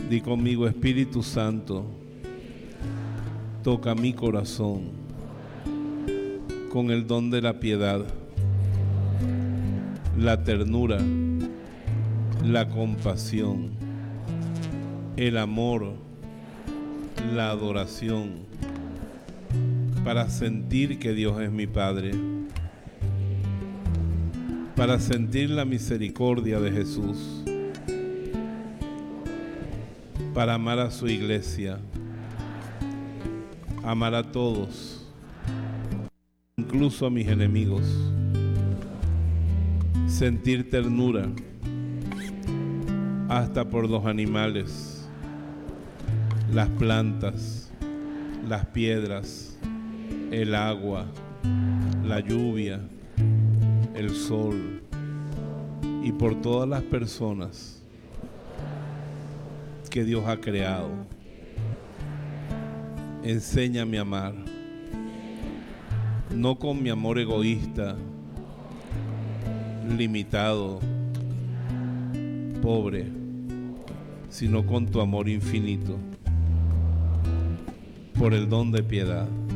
Di conmigo: Espíritu Santo, toca mi corazón con el don de la piedad, la ternura, la compasión, el amor, la adoración, para sentir que Dios es mi Padre, para sentir la misericordia de Jesús, para amar a su iglesia, amar a todos, incluso a mis enemigos, sentir ternura hasta por los animales, las plantas, las piedras, el agua, la lluvia, el sol, y por todas las personas que Dios ha creado. Enséñame a amar, no con mi amor egoísta, limitado, pobre, sino con tu amor infinito, por el don de piedad.